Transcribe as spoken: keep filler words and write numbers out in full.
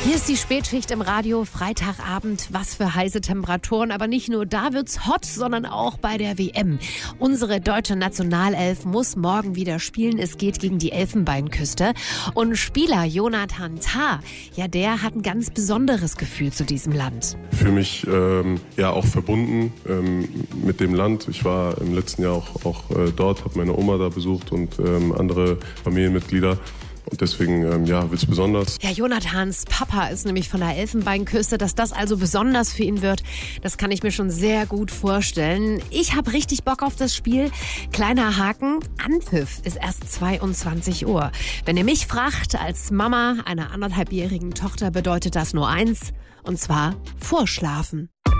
Hier ist die Spätschicht im Radio, Freitagabend, was für heiße Temperaturen. Aber nicht nur da wird's hot, sondern auch bei der W M. Unsere deutsche Nationalelf muss morgen wieder spielen. Es geht gegen die Elfenbeinküste. Und Spieler Jonathan Tah, ja, der hat ein ganz besonderes Gefühl zu diesem Land. Ich fühle mich ähm, ja auch verbunden ähm, mit dem Land. Ich war im letzten Jahr auch, auch äh, dort, habe meine Oma da besucht und ähm, andere Familienmitglieder. Und deswegen, ähm, ja, wird's besonders. Ja, Jonathans Papa ist nämlich von der Elfenbeinküste. Dass das also besonders für ihn wird, das kann ich mir schon sehr gut vorstellen. Ich habe richtig Bock auf das Spiel. Kleiner Haken, Anpfiff ist erst zweiundzwanzig Uhr. Wenn ihr mich fragt, als Mama einer anderthalbjährigen Tochter bedeutet das nur eins, und zwar Vorschlafen.